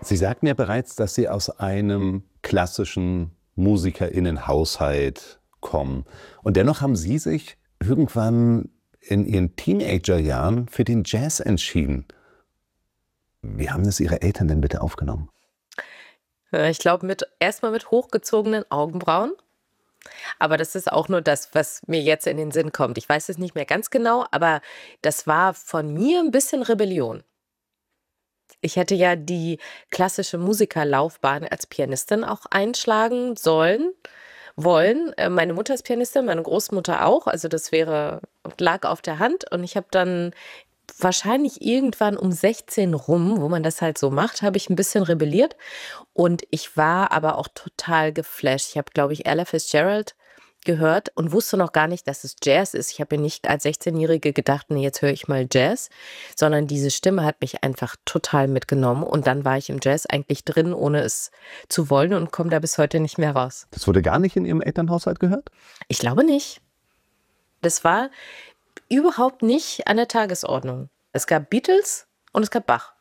Sie sagten ja bereits, dass Sie aus einem klassischen MusikerInnen-Haushalt kommen. Und dennoch haben Sie sich irgendwann in Ihren Teenagerjahren für den Jazz entschieden. Wie haben das Ihre Eltern denn bitte aufgenommen? Ich glaube, erstmal mit hochgezogenen Augenbrauen. Aber das ist auch nur das, was mir jetzt in den Sinn kommt. Ich weiß es nicht mehr ganz genau, aber das war von mir ein bisschen Rebellion. Ich hätte ja die klassische Musikerlaufbahn als Pianistin auch einschlagen sollen, wollen. Meine Mutter ist Pianistin, meine Großmutter auch. Also das lag auf der Hand. Und ich habe dann wahrscheinlich irgendwann um 16 rum, wo man das halt so macht, habe ich ein bisschen rebelliert. Und ich war aber auch total geflasht. Ich habe, glaube ich, Ella Fitzgerald gehört und wusste noch gar nicht, dass es Jazz ist. Ich habe mir nicht als 16-Jährige gedacht, nee, jetzt höre ich mal Jazz, sondern diese Stimme hat mich einfach total mitgenommen. Und dann war ich im Jazz eigentlich drin, ohne es zu wollen und komme da bis heute nicht mehr raus. Das wurde gar nicht in Ihrem Elternhaushalt gehört? Ich glaube nicht. Das war überhaupt nicht an der Tagesordnung. Es gab Beatles und es gab Bach.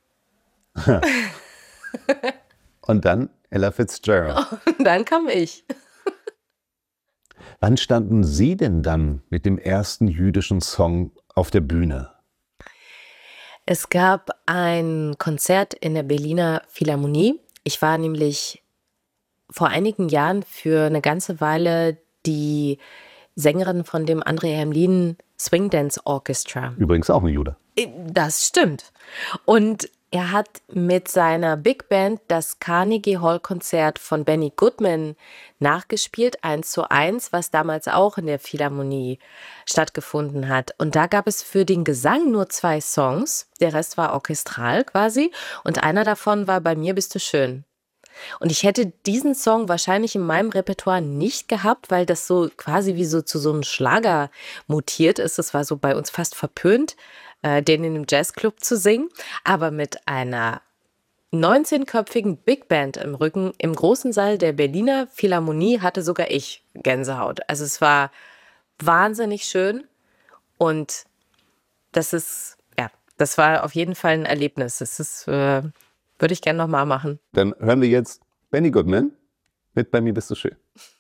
Und dann Ella Fitzgerald. Und dann kam ich. Wann standen Sie denn dann mit dem ersten jüdischen Song auf der Bühne? Es gab ein Konzert in der Berliner Philharmonie. Ich war nämlich vor einigen Jahren für eine ganze Weile die Sängerin von dem André Hermlin Swing Dance Orchestra. Übrigens auch ein Jude. Das stimmt. Und er hat mit seiner Big Band das Carnegie Hall Konzert von Benny Goodman nachgespielt, 1:1, was damals auch in der Philharmonie stattgefunden hat. Und da gab es für den Gesang nur 2 Songs, der Rest war orchestral quasi. Und einer davon war Bei mir bist du schön. Und ich hätte diesen Song wahrscheinlich in meinem Repertoire nicht gehabt, weil das so quasi wie so zu so einem Schlager mutiert ist. Das war so bei uns fast verpönt, den in einem Jazzclub zu singen. Aber mit einer 19-köpfigen Big Band im Rücken im großen Saal der Berliner Philharmonie hatte sogar ich Gänsehaut. Also es war wahnsinnig schön und das war auf jeden Fall ein Erlebnis. Würde ich gerne nochmal machen. Dann hören wir jetzt Benny Goodman mit Bei mir bist du schön.